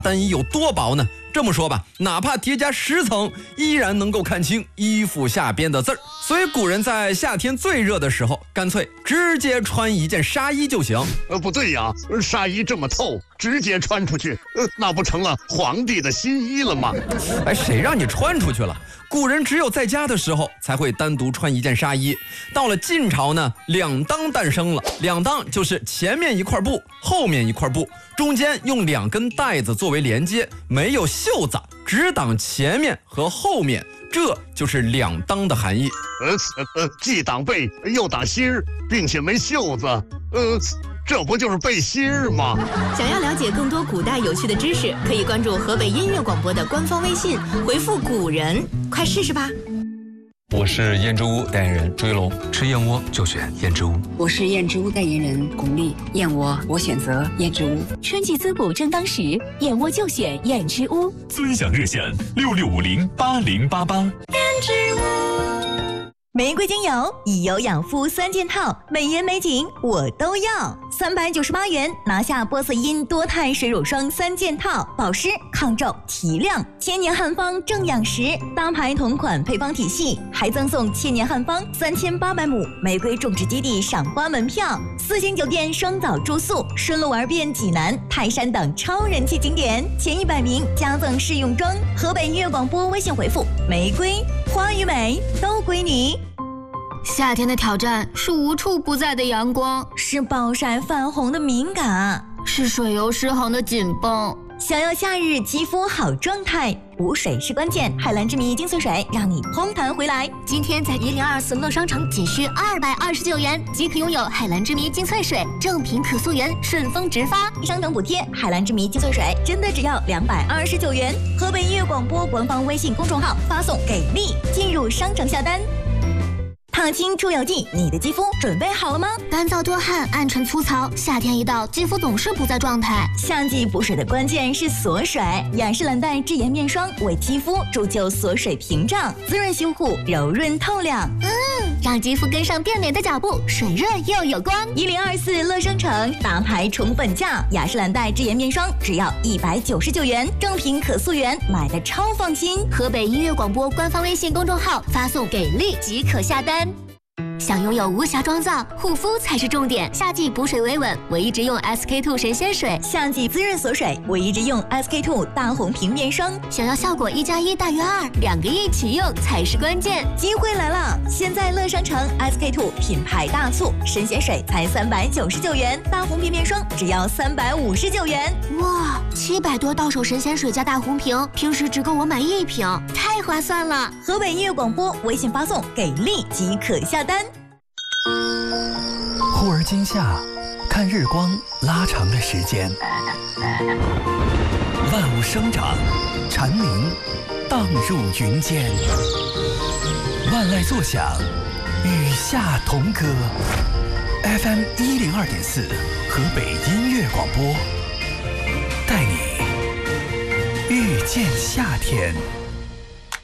单衣有多薄呢？这么说吧，哪怕叠加10层，依然能够看清衣服下边的字儿。所以古人在夏天最热的时候，干脆直接穿一件纱衣就行。 不对呀，纱衣这么透，直接穿出去，那不成了皇帝的新衣了吗？ 哎，谁让你穿出去了？古人只有在家的时候才会单独穿一件纱衣。到了晋朝呢，两裆诞生了。两裆就是前面一块布，后面一块布，中间用2根带子作为连接，没有袖子，只挡前面和后面，这就是两裆的含义。 既挡背又挡心儿，并且没袖子，这不就是背心儿吗？ 想要了解更多古代有趣的知识，可以关注河北音乐广播的官方微信，回复“古人”，快试试吧。 我是燕之屋代言人朱一龙，吃燕窝就选燕之屋。 我是燕之屋代言人巩俐，燕窝我选择燕之屋。 春季滋补正当时，燕窝就选燕之屋。 尊享热线66508088。 燕之屋。玫瑰精油以油养肤3件套，美颜美景我都要。398元拿下波色因多肽水乳霜3件套，保湿、抗皱、提亮，千年汉方正养食，搭牌同款配方体系，还赠送千年汉方3800亩玫瑰种植基地赏花门票，4星酒店双早住宿，顺路玩遍济南、泰山等超人气景点，前100名加赠试用装。河北音乐广播微信回复玫瑰，花与美都归你。 夏天的挑战是无处不在的阳光， 是暴晒泛红的敏感， 是水油失衡的紧绷。 想要夏日肌肤好状态，补水是关键。海蓝之谜精粹水让你嘭弹回来。 今天在1024乐商城仅需229元即可拥有海蓝之谜精粹水，正品可溯源，顺丰直发， 商城补贴。海蓝之谜精粹水真的只要229元。河北音乐广播官方微信公众号发送给力，进入商城下单。烫青出油剂，你的肌肤准备好了吗？ 干燥多汗、暗沉粗糙，夏天一到，肌肤总是不在状态。 夏季补水的关键是锁水，雅诗兰黛智颜面霜为肌肤铸就锁水屏障，滋润修护，柔润透亮。 让肌肤跟上变美的脚步，水润又有光。 1024乐商城大牌宠粉价，雅诗兰黛智颜面霜只要199元，正品可溯源，买的超放心。 河北音乐广播官方微信公众号发送给力即可下单。想拥有无瑕妆造，护肤才是重点。夏季补水维稳，我一直用 SK2 神仙水； 夏季滋润锁水，我一直用 SK2 大红瓶面霜。 想要效果1+1大于2，2个一起用才是关键。 机会来了！现在乐商城 SK2 品牌大促，神仙水才399元，大红瓶面霜只要359元。 哇，700多到手神仙水加大红瓶，平时只够我买1瓶，太划算了！ 河北音乐广播微信发送给力即可下单。 忽而今夏，看日光拉长了时间，万物生长，蝉鸣荡入云间，万籁作响，与夏同歌。FM 102.4，河北音乐广播，带你遇见夏天。